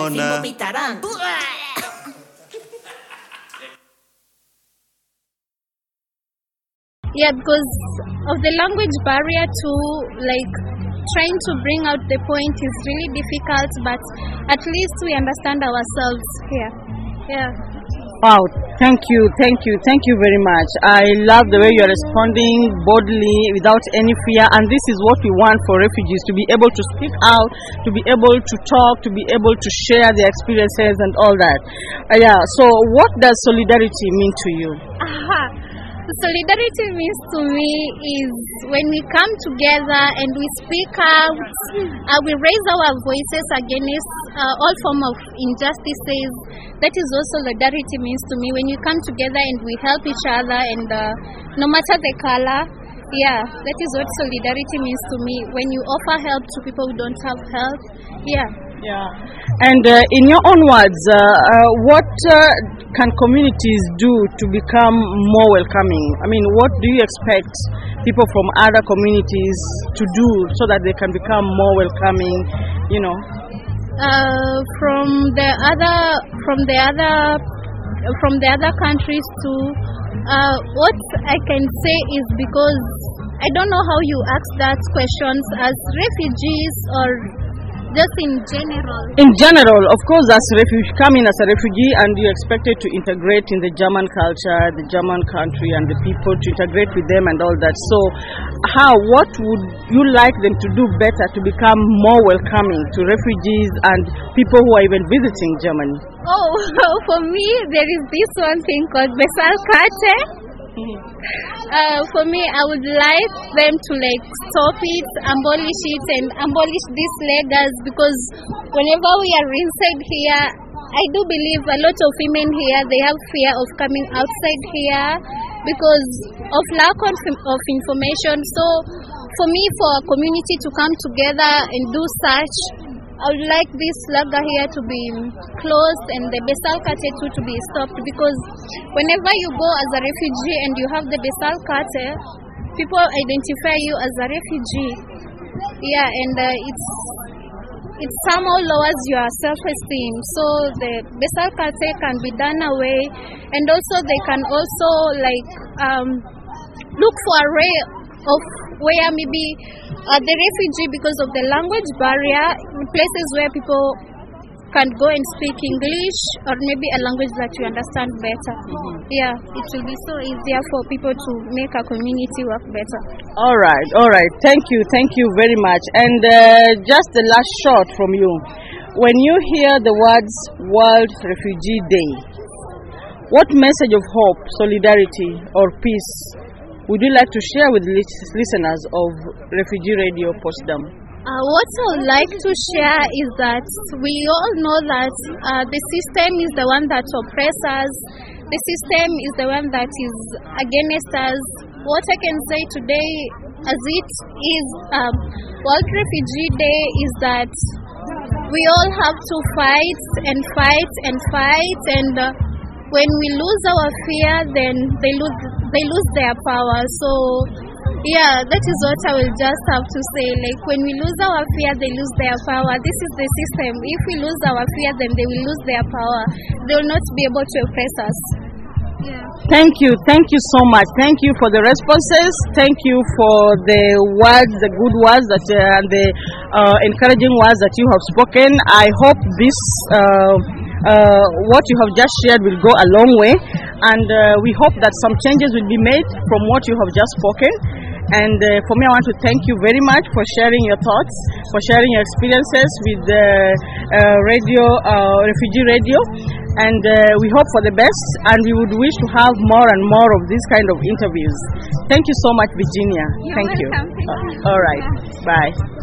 Mona. Yeah, because of the language barrier too, like trying to bring out the point is really difficult, but at least we understand ourselves here. Yeah. Wow, thank you very much. I love the way you're responding boldly, without any fear, and this is what we want for refugees, to be able to speak out, to be able to talk, to be able to share their experiences and all that. Yeah, so what does solidarity mean to you? Solidarity means to me is when we come together and we speak out, we raise our voices against all form of injustices. That is what solidarity means to me. When you come together and we help each other, and no matter the color, yeah, that is what solidarity means to me. When you offer help to people who don't have help, yeah. Yeah. And in your own words, what can communities do to become more welcoming? I mean, what do you expect people from other communities to do so that they can become more welcoming, you know? From the other countries too, what I can say is, because I don't know how you ask that questions, as refugees or just in general? In general, of course, as come in as a refugee and you're expected to integrate in the German culture, the German country and the people, to integrate with them and all that. So what would you like them to do better to become more welcoming to refugees and people who are even visiting Germany? Oh, for me, there is this one thing called Bezahlkarte. For me, I would like them to stop it, abolish it, and abolish these letters, because whenever we are inside here, I do believe a lot of women here, they have fear of coming outside here because of lack of information. So for me, for a community to come together and do such, I would like this lager here to be closed and the Bezahlkarte too to be stopped, because whenever you go as a refugee and you have the Bezahlkarte, people identify you as a refugee. Yeah, and it somehow lowers your self-esteem. So the Bezahlkarte can be done away, and also they can also look for a way of where maybe the refugee, because of the language barrier, places where people can go and speak English or maybe a language that you understand better. Yeah, it will be so easier for people to make a community work better. All right. Thank you very much. And just the last shot from you. When you hear the words World Refugee Day, what message of hope, solidarity, or peace would you like to share with listeners of Refugee Radio Potsdam? What I would like to share is that we all know that the system is the one that oppresses us. The system is the one that is against us. What I can say today, as it is World Refugee Day, is that we all have to fight, and when we lose our fear, then they lose their power. So yeah, that is what I will just have to say. When we lose our fear, they lose their power. This is the system. If we lose our fear, then they will lose their power. They will not be able to oppress us. Yeah. Thank you so much. Thank you for the responses. Thank you for the words, the good words and the encouraging words that you have spoken. I hope this what you have just shared will go a long way, and we hope that some changes will be made from what you have just spoken. And for me, I want to thank you very much for sharing your thoughts, for sharing your experiences with Refugee Radio. And we hope for the best, and we would wish to have more and more of these kind of interviews. Thank you so much, Virginia. You're welcome. All right. Bye.